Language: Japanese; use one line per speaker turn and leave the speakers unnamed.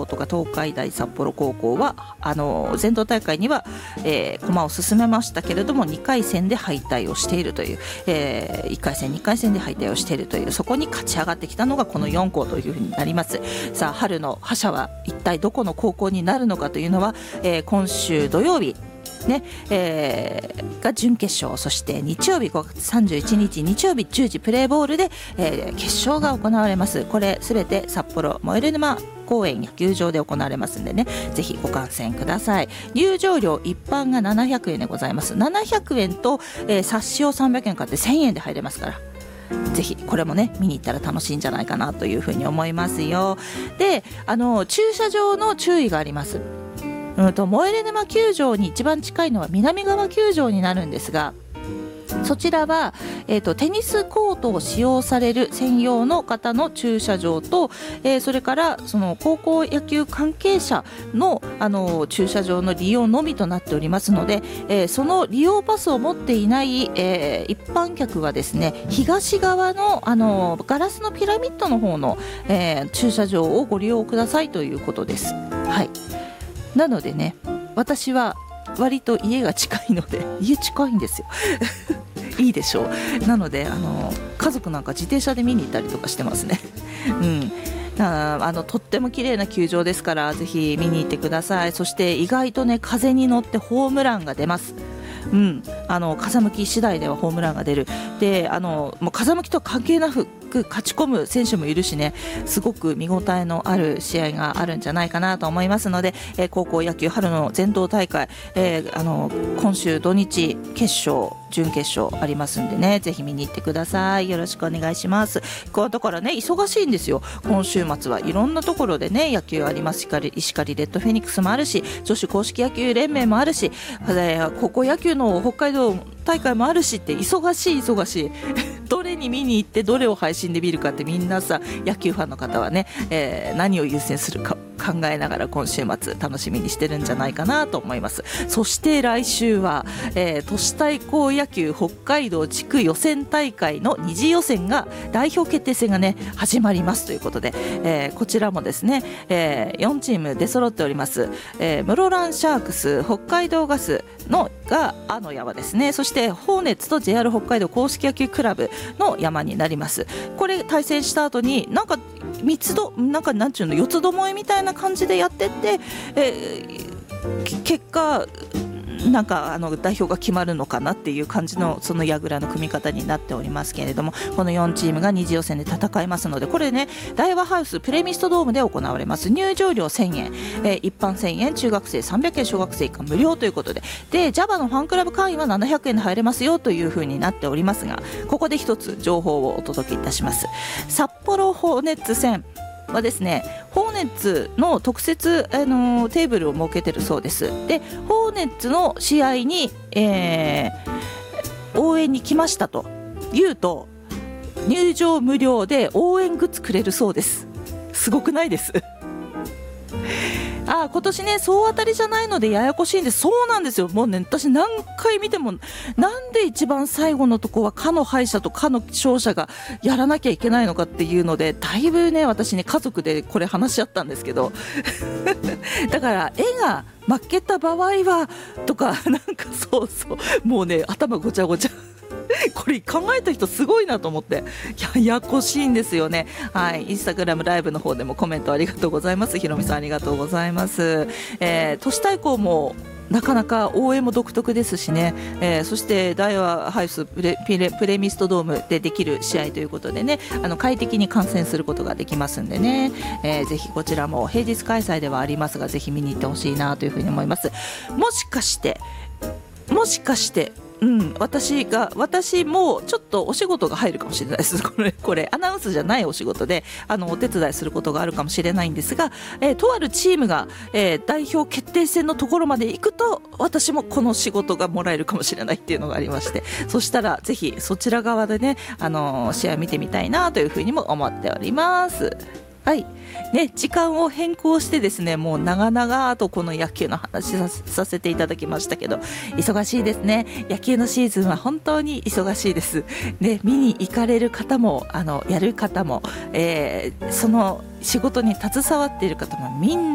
校とか東海大札幌高校は全道大会には、駒を進めましたけれども2回戦で敗退をしているという、1回戦2回戦で敗退をしているという、そこに勝ち上がってきたのがこの4校というふうになります。さあ春の覇者は一体どこの高校になるのかというのは、今週土曜日ねが準決勝、そして日曜日5月31日日曜日10時プレーボールで、決勝が行われます。これすべて札幌燃える沼公園野球場で行われますんでね、ぜひご観戦ください。入場料一般が700円でございます。700円と、冊子を300円買って1000円で入れますから、ぜひこれもね見に行ったら楽しいんじゃないかなというふうに思いますよ。で駐車場の注意があります。燃える沼球場に一番近いのは南側球場になるんですが、そちらは、テニスコートを使用される専用の方の駐車場と、それからその高校野球関係者の、駐車場の利用のみとなっておりますので、その利用パスを持っていない、一般客はですね東側の、ガラスのピラミッドの方の、駐車場をご利用くださいということです。はい、なのでね、私は割と家が近いので、家近いんですよいいでしょう。なので家族なんか自転車で見に行ったりとかしてますねとっても綺麗な球場ですから、ぜひ見に行ってください。そして意外とね風に乗ってホームランが出ます。風向き次第ではホームランが出る。でもう風向きと関係なく勝ち込む選手もいるしね、すごく見応えのある試合があるんじゃないかなと思いますので、高校野球春の全道大会、今週土日決勝準決勝ありますんでね、ぜひ見に行ってください。よろしくお願いします。だからね忙しいんですよ。今週末はいろんなところでね野球あります。石狩レッドフェニックスもあるし、女子公式野球連盟もあるし、高校野球の北海道大会もあるしって忙しいどれに見に行ってどれを配信で見るかって、みんなさ野球ファンの方はね、何を優先するか考えながら今週末楽しみにしてるんじゃないかなと思います。そして来週は、都市対抗野球北海道地区予選大会の2次予選が代表決定戦がね始まりますということで、こちらもですね、4チーム出揃っております。室蘭シャークス、北海道ガスのがの山ですね。そしてホーネッツと JR 北海道公式野球クラブの山になります。これ対戦した後になんかなんちゅうの四つどもえみたいな感じでやってって、結果なんか代表が決まるのかなっていう感じのその櫓の組み方になっておりますけれども、この4チームが2次予選で戦いますので、これね大和ハウスプレミストドームで行われます。入場料1000円、一般1000円、中学生300円、小学生以下無料ということで、JAVA のファンクラブ会員は700円で入れますよというふうになっておりますが、ここで一つ情報をお届けいたします。札幌ホーネッツ戦はですね、ホーネッツの特設、テーブルを設けてるそうです。でホーネッツの試合に、応援に来ましたと言うと入場無料で応援グッズくれるそうです。すごくないです今年ね総当たりじゃないのでややこしいんです。そうなんですよ。もうね私何回見てもなんで一番最後のとこはかの敗者とかの勝者がやらなきゃいけないのかっていうので、だいぶね私ね家族でこれ話し合ったんですけどだから絵が負けた場合はとかなんかそうもうね頭ごちゃごちゃこれ考えた人すごいなと思って、ややこしいんですよね。はい、インスタグラムライブの方でもコメントありがとうございます。ひろみさんありがとうございます。都市対抗もなかなか応援も独特ですしね、そして大和ハウスプレミストドームでできる試合ということでね、快適に観戦することができますんでね、ぜひこちらも平日開催ではありますがぜひ見に行ってほしいなというふうに思います。もしかして私もちょっとお仕事が入るかもしれないですこれアナウンスじゃないお仕事でお手伝いすることがあるかもしれないんですが、とあるチームが、代表決定戦のところまで行くと私もこの仕事がもらえるかもしれないっていうのがありまして、そしたらぜひそちら側でね試合見てみたいなというふうにも思っております。はいね、時間を変更してですね、もう長々とこの野球の話させていただきましたけど、忙しいですね。野球のシーズンは本当に忙しいです、ね、見に行かれる方もやる方も、その仕事に携わっている方もみんな